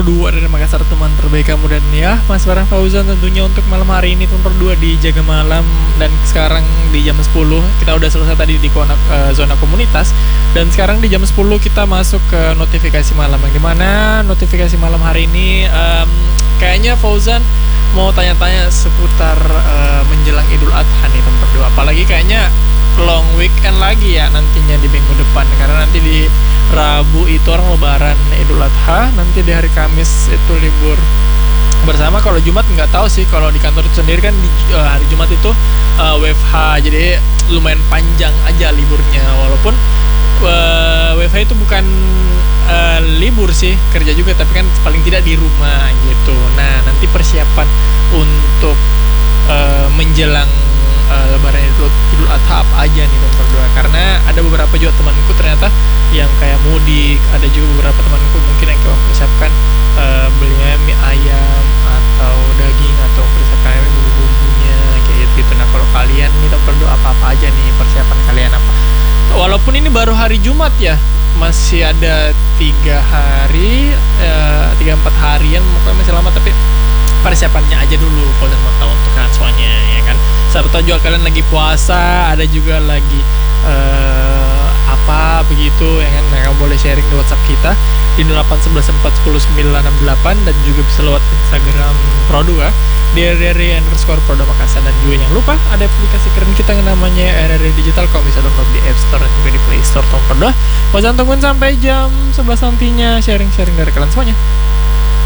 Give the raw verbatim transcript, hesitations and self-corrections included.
Dua dari Makassar, teman terbaik kamu. Dan ya, Mas Farhan Fauzan tentunya untuk malam hari ini tuh dua di Jaga Malam. Dan sekarang di jam sepuluh kita udah selesai tadi di kona, uh, zona komunitas. Dan sekarang di jam sepuluh kita masuk ke notifikasi malam, yang dimana notifikasi malam hari ini um, kayaknya Fauzan mau tanya-tanya seputar uh, menjelang Idul Adha nih teman berdua. Apalagi kayaknya long weekend lagi ya nantinya di minggu depan, karena nanti di Rabu itu orang lebaran Idul Adha, nanti di hari Kamis itu libur bersama. Kalau Jumat nggak tahu sih, kalau di kantor itu sendiri kan di uh, hari Jumat itu uh, W F H, jadi lumayan panjang aja liburnya. Walaupun uh, W F H itu bukan uh, libur sih, kerja juga, tapi kan paling tidak di rumah gitu. Nah, nanti persiapan untuk uh, menjelang uh, lebaran Idul, Idul Adha apa aja nih teman berdua, karena ada beberapa juga temanku ternyata yang kayak mudik, ada juga beberapa temanku mungkin yang kayak mempersiapkan uh, belinya mie ayam atau daging, atau mempersiapkan bumbu-bumbunya kayak gitu. Nah, kalau kalian nih teman berdua apa-apa aja nih persiapan kalian apa? Walaupun ini baru hari Jumat ya, masih ada tiga hari, uh, tiga empat harian, pokoknya masih lama, tapi persiapannya aja dulu kalau mau tahu untuk kalian semuanya ya kan. Serta juga kalian lagi puasa, ada juga lagi uh, apa begitu ya kan. Nah, kamu boleh sharing di WhatsApp kita di nol delapan satu satu empat satu nol sembilan enam delapan, dan juga bisa lewat Instagram Produ ya di r r i underscore Produ Makassar. Dan juga jangan lupa ada aplikasi keren kita yang namanya R R I Digital, kamu bisa download di App Store dan juga di Play Store. Tunggu Produ. Mau tungguin sampai jam sebelas nantinya sharing-sharing dari kalian semuanya.